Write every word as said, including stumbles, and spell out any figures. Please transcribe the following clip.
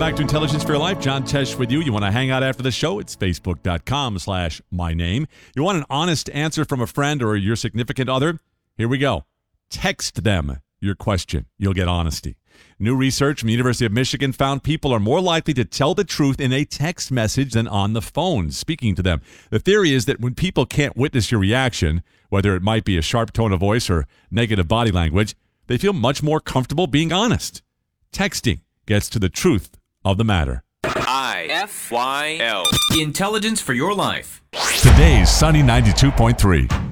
back to Intelligence for Your Life. John Tesh with you. You want to hang out after the show? It's facebook.com slash my name. You want an honest answer from a friend or your significant other? Here we go. Text them your question. You'll get honesty. New research from the University of Michigan found people are more likely to tell the truth in a text message than on the phone, speaking to them. The theory is that when people can't witness your reaction, whether it might be a sharp tone of voice or negative body language, they feel much more comfortable being honest. Texting gets to the truth of the matter. I F Y L. Intelligence for Your Life. Today's Sunny ninety-two point three.